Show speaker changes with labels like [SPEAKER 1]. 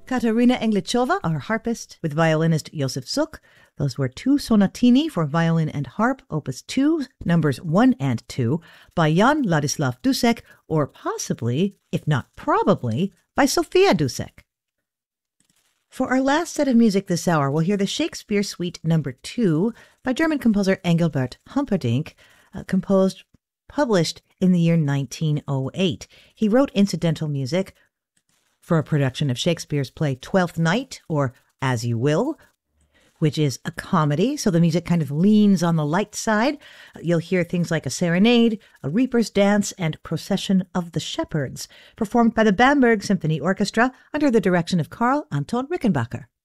[SPEAKER 1] Katarina Englichova, our harpist, with violinist Josef Suk. Those were two sonatini for violin and harp, opus 2, numbers 1 and 2, by Jan Ladislav Dussek, or possibly, if not probably, by Sofia Dussek. For our last set of music this hour, we'll hear the Shakespeare Suite No. 2 by German composer Engelbert Humperdinck, published in the year 1908. He wrote incidental music for a production of Shakespeare's play Twelfth Night, or As You Will, which is a comedy, so the music kind of leans on the light side. You'll hear things like a serenade, a reaper's dance, and Procession of the Shepherds, performed by the Bamberg Symphony Orchestra under the direction of Karl Anton Rickenbacker.